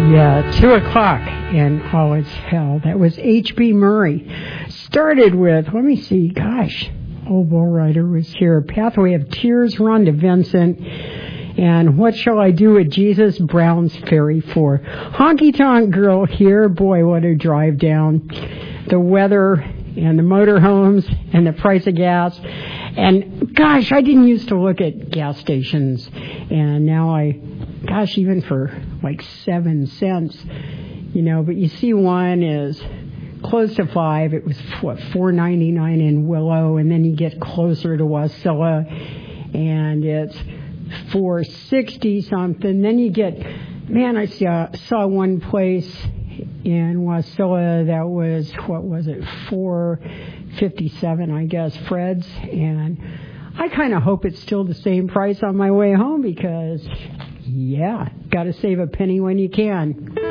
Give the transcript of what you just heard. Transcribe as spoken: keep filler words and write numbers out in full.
Yeah, two o'clock and all is hell. That was H B. Murray. Started with, let me see, gosh, old Bull Rider was here. Pathway of Tears, Run to Vincent. And What Shall I Do with Jesus? Brown's Ferry four. Honky Tonk Girl here. Boy, what a drive down. The weather and the motorhomes and the price of gas. And gosh, I didn't used to look at gas stations. And now I, gosh, even for like seven cents, you know, but you see one is close to five. It was what, four ninety-nine in Willow, and then you get closer to Wasilla, and it's four sixty something. Then you get, man, I saw saw one place in Wasilla that was, what was it, four fifty-seven, I guess, Fred's, and I kind of hope it's still the same price on my way home because, yeah, got to save a penny when you can.